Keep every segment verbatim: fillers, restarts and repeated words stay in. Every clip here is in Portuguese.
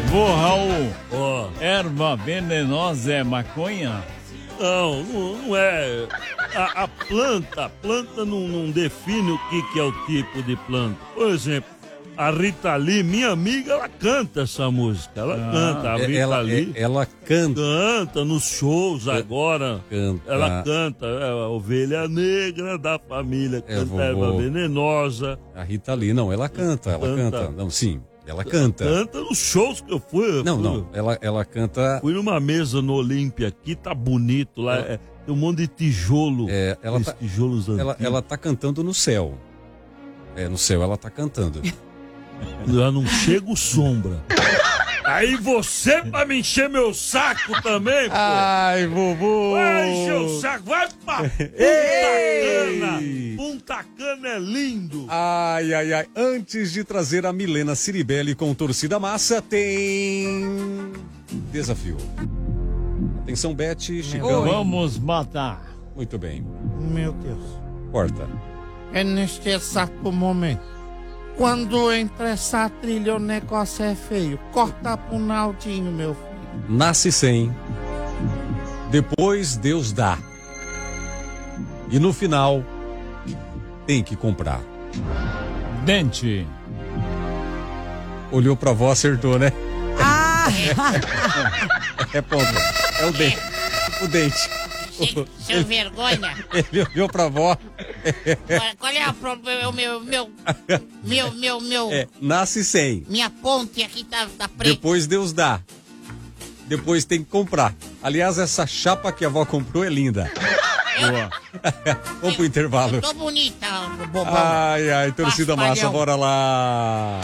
Vô Raul, Ó, erva venenosa é maconha? não, não, não é. A, a planta, a planta não, não define o que, que é o tipo de planta. Por exemplo, a Rita Lee, minha amiga, ela canta essa música. Ela Ah, canta, a Rita Ela, Lee. é- ela canta. Canta nos shows agora. Canta. Ela canta, é a ovelha negra da família, É, canta erva vovô. venenosa. A Rita Lee, não, ela canta, ela Canta. canta. Não, sim, ela canta. Canta nos shows que eu fui. eu Não, fui- não, ela, ela canta. Fui numa mesa no Olímpia aqui, tá bonito lá. é, tem um monte de tijolo. É, ela, Esses tá, tijolos ela, antigos. ela tá cantando no céu. É, no céu ela tá cantando. Já não chego sombra. Aí você pra me encher meu saco também, pô. Ai, vovô! Vai encher o saco, vai pra Punta Cana. Punta Cana é lindo. Ai, ai, ai. Antes de trazer a Milena Ciribelli com Torcida Massa, tem desafio. Atenção, Beth, Chicão. Vamos matar. Muito bem. Meu Deus. Corta. É neste exato momento. Quando entra essa trilha, o negócio é feio. Corta pro Naldinho, meu filho. Nasce sem. Depois Deus dá. E no final, tem que comprar. Dente. Olhou pra avó, acertou, né? Ah! É ponto. É o dente. O dente. Seu vergonha. Ele olhou pra avó. Qual- Qual é o problema? Meu, meu, meu, meu, meu, É, nasce sem. minha ponte aqui tá, tá preta. Depois Deus dá. Depois tem que comprar. Aliás, essa chapa que a avó comprou é linda. Boa. Vamos pro intervalo. Tô bonita, bobão. Ai, ai, torcida massa, Paspalhão. bora lá.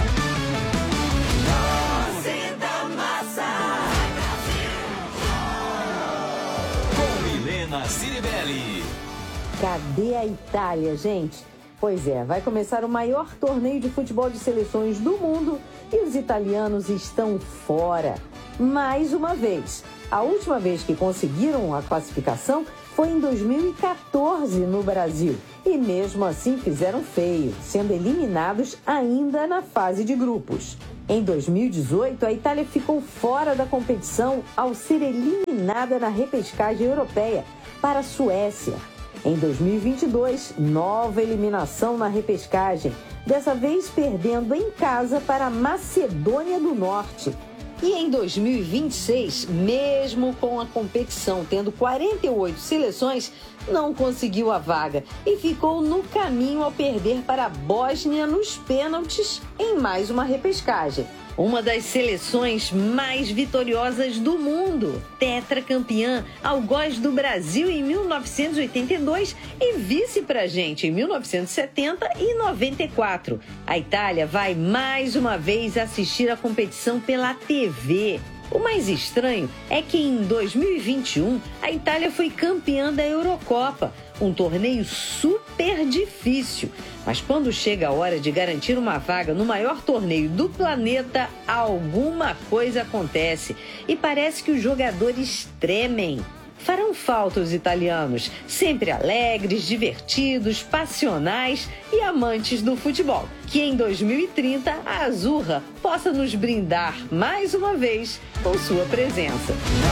Milena Ciribelli. Cadê a Itália, gente? Pois é, vai começar o maior torneio de futebol de seleções do mundo e os italianos estão fora. Mais uma vez. A última vez que conseguiram a classificação foi em dois mil e quatorze no Brasil. E mesmo assim fizeram feio, sendo eliminados ainda na fase de grupos. Em dois mil e dezoito, a Itália ficou fora da competição ao ser eliminada na repescagem europeia para a Suécia. Em dois mil e vinte e dois, nova eliminação na repescagem, dessa vez perdendo em casa para a Macedônia do Norte. E em dois mil e vinte e seis, mesmo com a competição tendo quarenta e oito seleções, não conseguiu a vaga e ficou no caminho ao perder para a Bósnia nos pênaltis em mais uma repescagem. Uma das seleções mais vitoriosas do mundo, tetracampeã, algoz do Brasil em mil novecentos e oitenta e dois e vice pra gente em mil novecentos e setenta e noventa e quatro. A Itália vai mais uma vez assistir a competição pela T V. O mais estranho é que em dois mil e vinte e um a Itália foi campeã da Eurocopa, um torneio super difícil. Mas quando chega a hora de garantir uma vaga no maior torneio do planeta, alguma coisa acontece e parece que os jogadores tremem. Farão falta os italianos, sempre alegres, divertidos, passionais e amantes do futebol. Que em dois mil e trinta a Azurra possa nos brindar mais uma vez com sua presença.